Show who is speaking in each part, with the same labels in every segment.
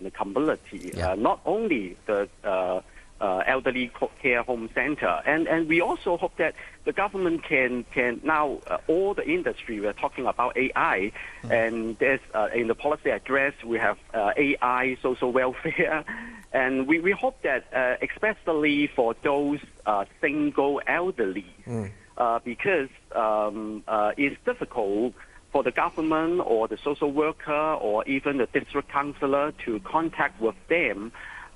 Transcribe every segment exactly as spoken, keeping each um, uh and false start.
Speaker 1: the community,
Speaker 2: Yeah.
Speaker 1: uh, not only the uh, uh, elderly care home center. And, and we also hope that the government can, can now, uh, all the industry, we're talking about A I, mm. and there's, uh, in the policy address, we have uh, A I, social welfare, and we, we hope that, uh, especially for those uh, single elderly, mm. uh, because um, uh, it's difficult for the government or the social worker or even the district councillor to contact with them.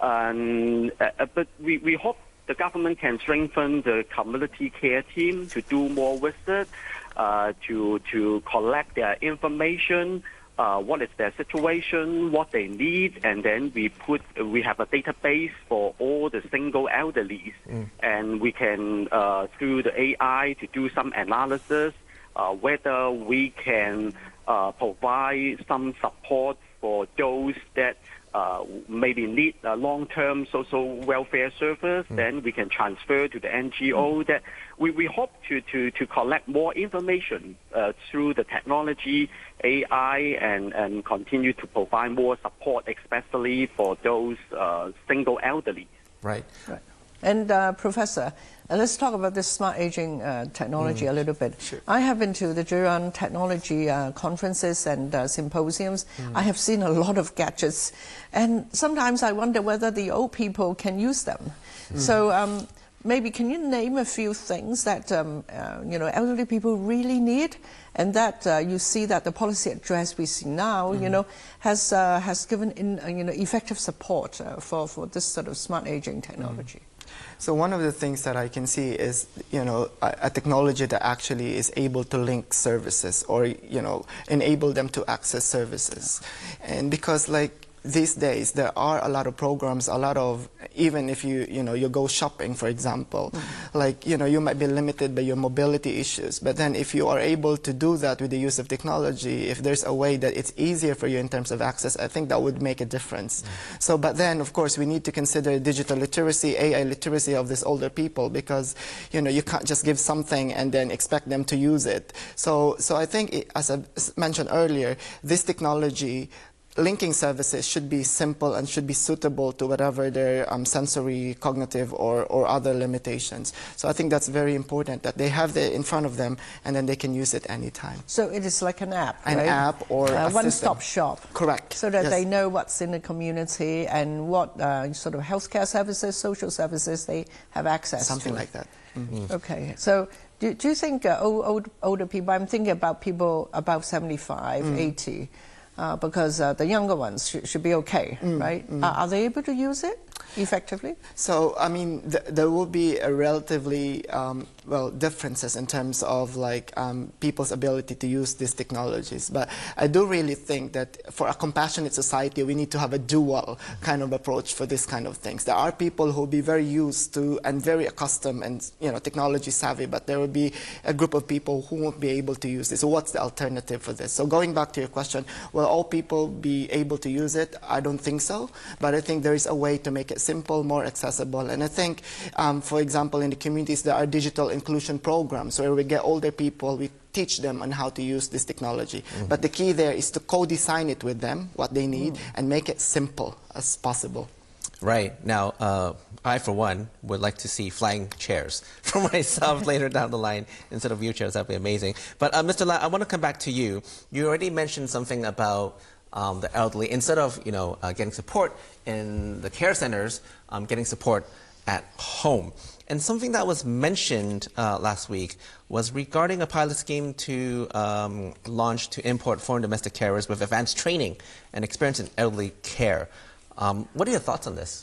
Speaker 1: Um, uh, but we, we hope the government can strengthen the community care team to do more visits, uh, to, to collect their information, uh, what is their situation, what they need, and then we put, we have a database for all the single elderlies, mm. and we can, uh, through the A I, to do some analysis, Uh, whether we can uh, provide some support for those that uh, maybe need a long-term social welfare service, mm. then we can transfer to the N G O. Mm. That we, we hope to, to, to collect more information uh, through the technology, A I, and, and continue to provide more support, especially for those uh, single elderly.
Speaker 2: Right.
Speaker 3: Right. And uh, Professor, uh, let's talk about this smart aging uh, technology mm. a little bit.
Speaker 2: Sure.
Speaker 3: I have been to the Zhejiang technology uh, conferences and uh, symposiums. Mm. I have seen a lot of gadgets, and sometimes I wonder whether the old people can use them. Mm. So um, maybe can you name a few things that um, uh, you know elderly people really need, and that uh, you see that the policy address we see now, mm. you know, has uh, has given in uh, you know effective support uh, for for this sort of smart aging technology. Mm.
Speaker 4: So one of the things that I can see is, you know, a, a technology that actually is able to link services or, you know, enable them to access services. And because, like, these days there are a lot of programs, a lot of, even if you, you know, you go shopping, for example, mm-hmm. like, you know, you might be limited by your mobility issues. But then if you are able to do that with the use of technology, if there's a way that it's easier for you in terms of access, I think that would make a difference. Mm-hmm. So, but then, of course, we need to consider digital literacy, A I literacy of these older people, because, you know, you can't just give something and then expect them to use it. So, so I think, it, as I mentioned earlier, this technology linking services should be simple and should be suitable to whatever their um, sensory, cognitive, or, or other limitations. So I think that's very important, that they have it in front of them and then they can use it anytime.
Speaker 3: So it is like an app,
Speaker 4: An
Speaker 3: right?
Speaker 4: app or
Speaker 3: uh,
Speaker 4: a
Speaker 3: one-stop shop.
Speaker 4: Correct.
Speaker 3: So that
Speaker 4: yes.
Speaker 3: they know what's in the community and what uh, sort of healthcare services, social services they have access
Speaker 4: Something
Speaker 3: to.
Speaker 4: like that. Mm-hmm.
Speaker 3: Okay. So do, do you think uh, old, old, older people, I'm thinking about people above seventy-five, mm. eighty, Uh, because uh, the younger ones sh should be okay, mm, right? Mm. Uh, are they able to use it effectively?
Speaker 4: So, I mean, th there will be a relatively, um, well, differences in terms of, like, um, people's ability to use these technologies. But I do really think that for a compassionate society, we need to have a dual kind of approach for this kind of things. There are people who will be very used to and very accustomed and, you know, technology savvy, but there will be a group of people who won't be able to use this. So what's the alternative for this? So going back to your question, will all people be able to use it? I don't think so, but I think there is a way to make it simple, more accessible. And I think, um, for example, in the communities, there are digital inclusion programs where we get older people, we teach them on how to use this technology. Mm-hmm. But the key there is to co-design it with them, what they need, mm. and make it simple as possible.
Speaker 2: Right. Now, uh, I, for one, would like to see flying chairs for myself later down the line instead of wheelchairs. That would be amazing. But uh, Mister Lam, I want to come back to you. You already mentioned something about um, the elderly. Instead of, you know, uh, getting support in the care centers, um, getting support at home. And something that was mentioned uh, last week was regarding a pilot scheme to um, launch to import foreign domestic carers with advanced training and experience in elderly care. Um, what are your thoughts on this?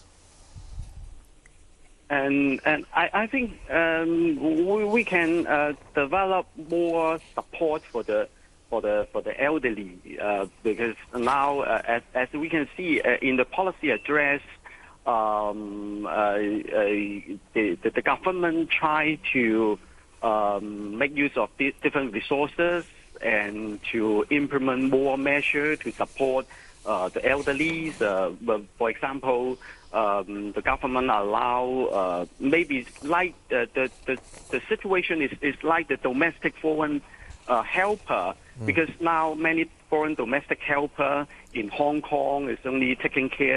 Speaker 1: And and I, I think um, we, we can uh, develop more support for the for the for the elderly uh, because now uh, as as we can see uh, in the policy address, um, uh, uh, the, the the government try to um, make use of di different resources and to implement more measures to support uh, the elderly. Uh, for example. Um, the government allow uh, maybe like the, the, the, the situation is, is like the domestic foreign uh, helper mm. because now many foreign domestic helper in Hong Kong is only taking care